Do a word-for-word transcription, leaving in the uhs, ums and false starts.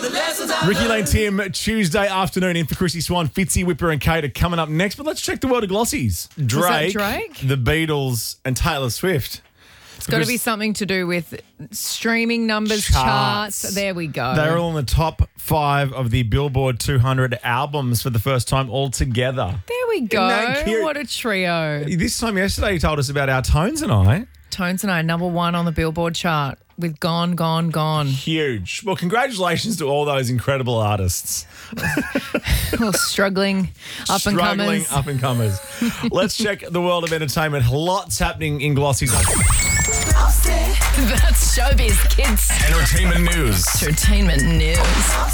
Ricky Lane Tim, Tuesday afternoon in for Chrissy Swan, Fitzy, Whipper and Kate are coming up next. But let's check the world of glossies. Drake, Drake? the Beatles and Taylor Swift. It's got to be something to do with streaming numbers, charts. Charts. There we go. They're all in the top five of the Billboard two hundred albums for the first time all together. There we go. that cute? What a trio. This time yesterday you told us about our Tones and I. Tones and I, number one on the Billboard chart with Gone, Gone, Gone. Huge. Well, congratulations to all those incredible artists. Well, struggling up and Struggling comers. up and comers. Let's check the world of entertainment. Lots happening in glossies. That's showbiz, kids. Entertainment news. Entertainment news.